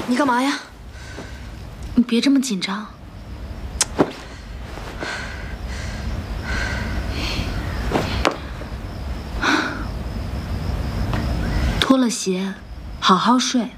你干嘛呀？ 你别这么紧张。脱了鞋，好好睡。